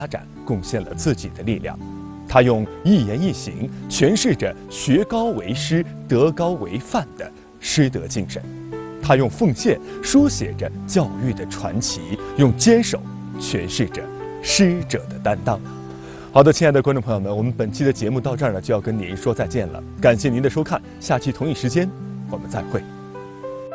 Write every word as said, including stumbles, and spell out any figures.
发展贡献了自己的力量。他用一言一行诠释着学高为师、德高为范的师德精神。他用奉献书写着教育的传奇，用坚守诠释着师者的担当。好的，亲爱的观众朋友们，我们本期的节目到这儿呢，就要跟您说再见了。感谢您的收看，下期同一时间我们再会。